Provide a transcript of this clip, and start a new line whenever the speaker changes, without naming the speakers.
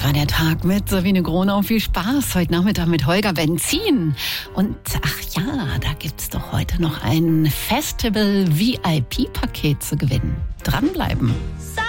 war der Tag mit Sabine Gronau. Viel Spaß heute Nachmittag mit Holger Benzin. Und ach ja, da gibt's doch heute noch ein Festival-VIP-Paket zu gewinnen. Dranbleiben.